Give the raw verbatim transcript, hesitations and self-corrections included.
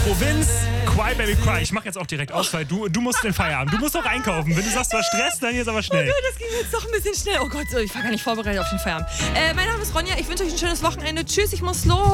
Provinz, Cry Baby Cry. Ich mach jetzt auch direkt aus, weil du, du musst den Feierabend. Du musst auch einkaufen. Wenn du sagst, du hast Stress, dann jetzt aber schnell. Oh Gott, das ging jetzt doch ein bisschen schnell. Oh Gott, so, ich war gar nicht vorbereitet auf den Feierabend. Äh, mein Name ist Ronja. Ich wünsche euch ein schönes Wochenende. Tschüss, ich muss los.